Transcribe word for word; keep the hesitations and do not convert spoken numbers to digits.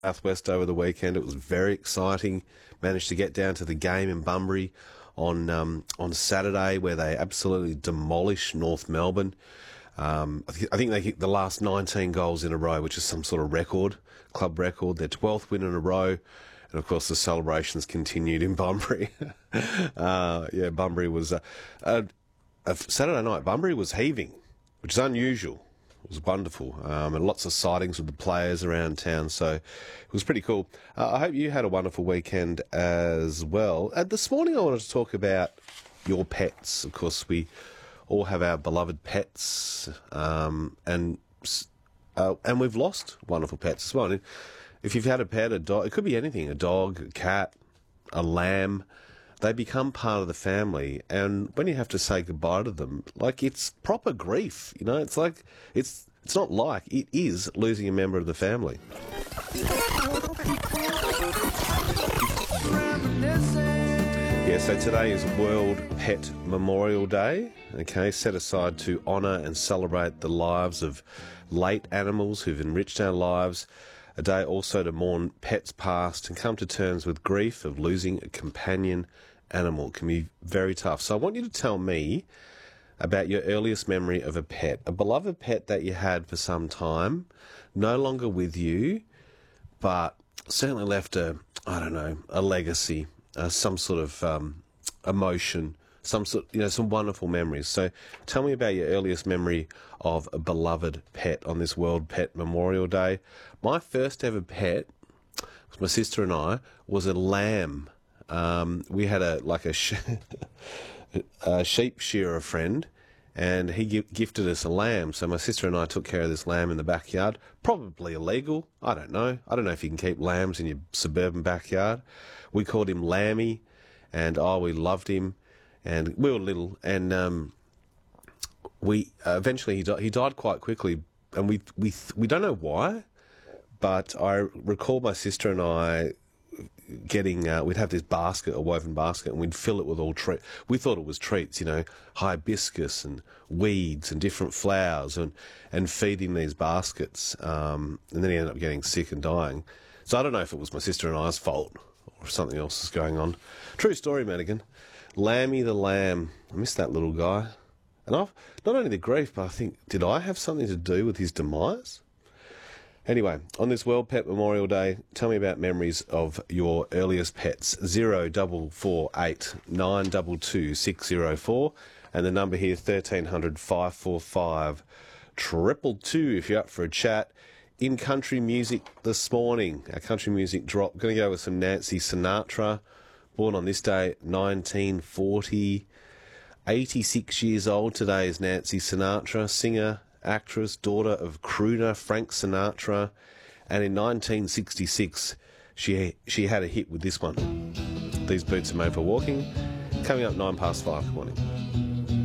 Southwest over the weekend. It was very exciting. Managed to get down to the game in Bunbury on um, on Saturday, where they absolutely demolished North Melbourne. Um, I, th- I think they hit the last nineteen goals in a row, which is some sort of record, club record. Their twelfth win in a row. And, of course, the celebrations continued in Bunbury. uh, yeah, Bunbury was... Uh, uh, uh, Saturday night, Bunbury was heaving, which is unusual. It was wonderful, um, and lots of sightings with the players around town, so it was pretty cool. Uh, I hope you had a wonderful weekend as well. Uh, this morning I wanted to talk about your pets. Of course, we all have our beloved pets, um, and uh, and we've lost wonderful pets as well. And if you've had a pet, a dog, it could be anything, a dog, a cat, a lamb, they become part of the family, and when you have to say goodbye to them, like, it's proper grief, you know, it's like, it's it's not like, it is losing a member of the family. Yeah, so today is World Pet Memorial Day, okay, set aside to honour and celebrate the lives of late animals who've enriched our lives. A day also to mourn pets past and come to terms with grief of losing a companion animal. It can be very tough. So I want you to tell me about your earliest memory of a pet, a beloved pet that you had for some time, no longer with you, but certainly left a, I don't know, a legacy, uh, some sort of um, emotion, some sort, you know, some wonderful memories. So tell me about your earliest memory of a beloved pet on this World Pet Memorial Day. My first ever pet, my sister and I, was a lamb. Um, we had a like a, sh- a sheep shearer friend, and he gi- gifted us a lamb. So my sister and I took care of this lamb in the backyard. Probably illegal. I don't know. I don't know if you can keep lambs in your suburban backyard. We called him Lammy, and oh, we loved him. And we were little, and um, we uh, eventually he, di- he died quite quickly, and we we th- we don't know why, but I recall my sister and I getting, uh, we'd have this basket, a woven basket, and we'd fill it with all treats. We thought it was treats, you know, hibiscus and weeds and different flowers, and, and feeding these baskets. Um, and then he ended up getting sick and dying. So I don't know if it was my sister and I's fault or if something else is going on. True story, Madigan. Lammy the lamb. I miss that little guy. And I've, not only the grief, but I think, did I have something to do with his demise? Anyway, on this World Pet Memorial Day, tell me about memories of your earliest pets. Zero double four eight nine double two six zero four, and the number here thirteen hundred five four five triple two if you're up for a chat. In country music this morning, our country music drop. Going to go with some Nancy Sinatra, born on this day, nineteen forty. eighty-six years old today is Nancy Sinatra, singer, actress, daughter of crooner Frank Sinatra, and in nineteen sixty-six she she had a hit with this one. These boots are made for walking. Coming up nine past five. Good morning.